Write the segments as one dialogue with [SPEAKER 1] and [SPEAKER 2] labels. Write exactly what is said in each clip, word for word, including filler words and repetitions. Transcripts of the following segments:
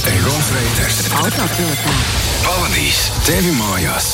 [SPEAKER 1] Egons Reiters.
[SPEAKER 2] Autopilotā.
[SPEAKER 1] Pavadīs tevi mājās.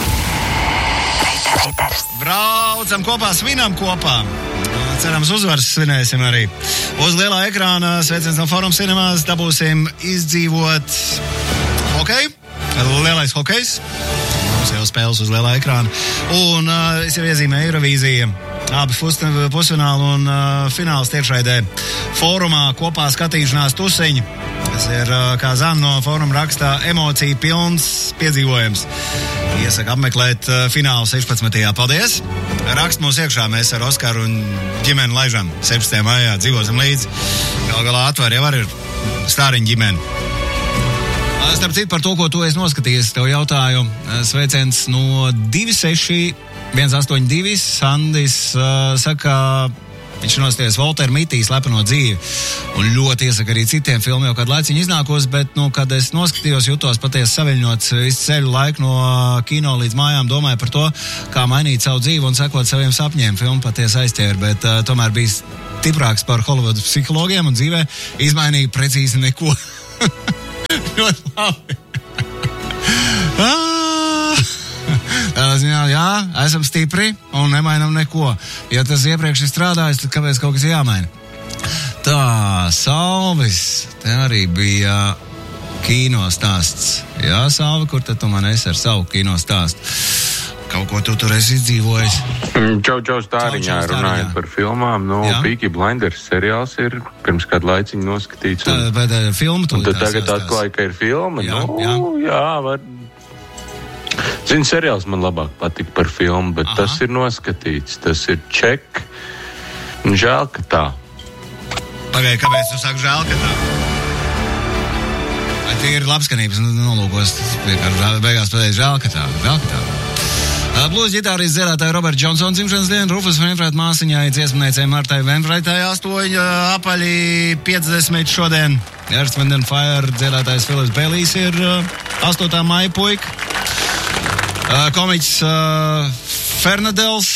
[SPEAKER 2] Reiters.
[SPEAKER 3] Braucam kopā, svinam kopā. Cerams, uzvaras svinēsim arī. Uz lielā ekrāna sveiciens no Forum Cinemas dabūsim izdzīvot hokeju. Lielais hokejs. Mums jau spēles uz lielā ekrāna. Un uh, es jau iezīmēju Eirovīziju. Abi pusfināli un uh, fināls tiešraidē Fórumā kopā skatīšanās tusiņi. Tas ir, uh, kā Zana no Fóruma rakstā, emocija pilns piedzīvojums. Iesaka apmeklēt uh, finālu sešpadsmitajā Paldies! Rakst mūs iekšā, mēs ar Oskaru un ģimeni laižam sešpadsmitajā maijā, dzīvosim līdzi. Gal galā atver jau arī ir stāriņa ģimeni. Starp citu par to, ko tu esi noskatījies, tev jautāju sveiciens no divi seši viens astoņi divi. Sandis uh, saka, viņš nostājies Volter Mitī Slepeno dzīvi un ļoti iesaka arī citiem filmiem, jau kādu laiciņu iznākos, bet, nu, kad es noskatījos, jutos patiesi saviļņots visu ceļu laiku no kino līdz mājām, domāju par to, kā mainīt savu dzīvi un sekot saviem sapņiem. Filmu patiesi aizķēra, bet uh, tomēr bija stiprāks par Holivudas psihologiem un dzīvē izmainīja precīzi neko. Ļoti labi. Jā, jā, esam stipri un nemainam neko. Ja tas iepriekš ir strādājis, tad kāpēc kaut kas jāmaina? Tā, Salvis, te arī bija kino stāsts. Jā, Salvi, kur tad tu man esi ar savu kino stāstu? Kaut ko tu tur esi izdzīvojis.
[SPEAKER 4] Čau, čau, stāriņā runājot par filmām. Nu, Peaky Blinders seriāls ir pirms kādu laiciņu noskatīts. Un,
[SPEAKER 3] tā, bet filmu tu
[SPEAKER 4] un tad tagad atklāja, ka ir filma.
[SPEAKER 3] Jā,
[SPEAKER 4] nu,
[SPEAKER 3] jā.
[SPEAKER 4] jā, var. Zinu, seriāls man labāk patika par filmu, bet Aha. tas ir noskatīts. Tas ir ček. Un žēl, ka tā.
[SPEAKER 3] Pagaid, kāpēc tu saki žēl, ka tā? Vai tie ir labskanības nolūkos? Beigās pateic žēl, ka tā. Žēl, ka tā. Blues ģitārists dziedātāja Roberta Džonsona dzimšanas diena, Rufus Wainwright māsiņai dziesmniecei Martai Wainwrightai astoņi apaļi piecdesmit šodien. Earth, Wind and Fire dziedātājs Philips Baileys ir astotā maija puika. Komiķis uh, Fernadels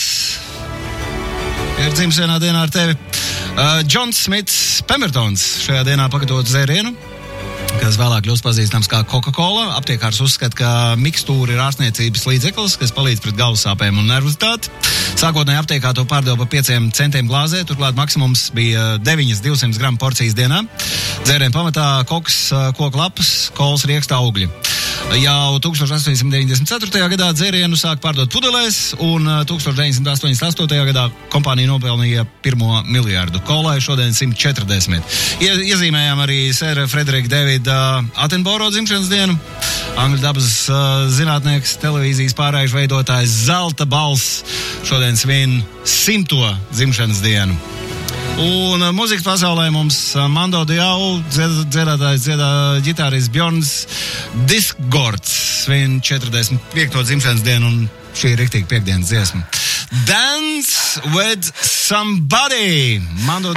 [SPEAKER 3] ir dzimšanā dienā ar tevi. Uh, Džons Smits Pembertons šajā dienā pagatavot dzērienu, kas vēlāk kļūst pazīstams kā Coca-Cola. Aptiekārs uzskata, ka mikstūra ir ārstniecības līdzeklis, kas palīdz pret galvasāpēm un nervozitāti. Sākotnēji aptiekā to pārdeva par pieciem centiem glāzē, turklāt maksimums bija deviņas divsimt gramu porcijas dienā. Dzērienu pamatā koks, koka lapas, kolas rieksta augļi. Jau tūkstoš astoņsimt deviņdesmit ceturtajā gadā dzērienu sāk pārdot pudelēs, un tūkstoš deviņsimt astoņdesmit astotajā gadā kompānija nopelnīja pirmo miljārdu. Kolai šodien simt četrdesmit. Ie, iezīmējām arī sēra Frederika Davida Attenborough dzimšanas dienu. Angļu dabas uh, zinātnieks, televīzijas pārējušu veidotājs Zelta balss šodien svin simto dzimšanas dienu. Un uh, muzikas pasaulē mums uh, Mando Diao, dziedātājs, dziedā ģitārists Bjorns Diskgords svin četrdesmit piekto dzimšanas dienu, un šī ir riktīgi piekdienas dziesma. Dance with somebody! Mando